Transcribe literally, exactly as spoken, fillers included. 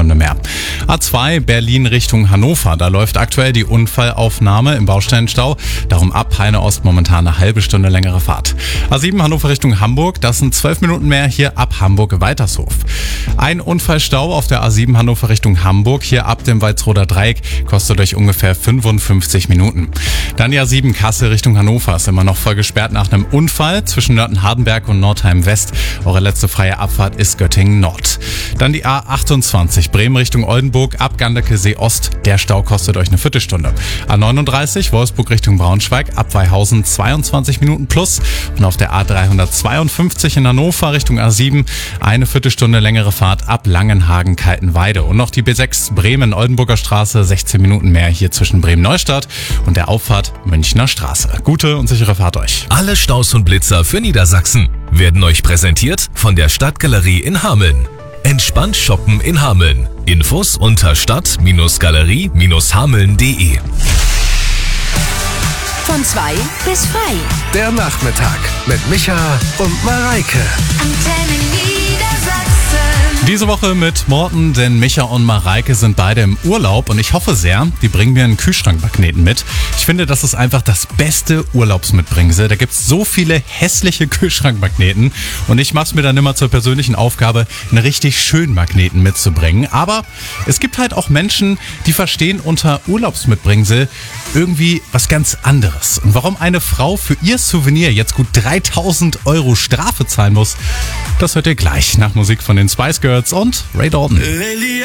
Stunde mehr. A zwei Berlin Richtung Hannover, da läuft aktuell die Unfallaufnahme im Baustellenstau. Darum ab Heine Ost momentan eine halbe Stunde längere Fahrt. A sieben Hannover Richtung Hamburg, das sind zwölf Minuten mehr hier ab Hamburg-Weitershof. Ein Unfallstau auf der A sieben Hannover Richtung Hamburg, hier ab dem Walsroder Dreieck, kostet euch ungefähr fünfundfünfzig Minuten. Dann die A sieben Kassel Richtung Hannover, ist immer noch voll gesperrt nach einem Unfall zwischen Nörten-Hardenberg und Nordheim West. Eure letzte freie Abfahrt ist Göttingen Nord. Dann die A achtundzwanzig Bremen Richtung Oldenburg ab Ganderkesee Ost. Der Stau kostet euch eine Viertelstunde. A neununddreißig Wolfsburg Richtung Braunschweig ab Weihausen zweiundzwanzig Minuten plus. Und auf der A dreihundertzweiundfünfzig in Hannover Richtung A sieben eine Viertelstunde längere Fahrt ab Langenhagen-Kaltenweide. Und noch die B sechs Bremen Oldenburger Straße, sechzehn Minuten mehr hier zwischen Bremen-Neustadt und der Auffahrt Münchner Straße. Gute und sichere Fahrt euch. Alle Staus und Blitzer für Niedersachsen werden euch präsentiert von der Stadtgalerie in Hameln. Entspannt shoppen in Hameln. Infos unter stadt-galerie hameln punkt de. Von zwei bis frei. Der Nachmittag mit Micha und Mareike. Antenne Niedersachsen. Diese Woche mit Morten, denn Micha und Mareike sind beide im Urlaub und ich hoffe sehr, die bringen mir einen Kühlschrankmagneten mit. Ich finde, das ist einfach das beste Urlaubsmitbringsel. Da gibt's so viele hässliche Kühlschrankmagneten und ich mache es mir dann immer zur persönlichen Aufgabe, einen richtig schönen Magneten mitzubringen. Aber es gibt halt auch Menschen, die verstehen unter Urlaubsmitbringsel irgendwie was ganz anderes. Und warum eine Frau für ihr Souvenir jetzt gut dreitausend Euro Strafe zahlen muss, das hört ihr gleich nach Musik von den Spice Girls und Ray Dalton. Lady,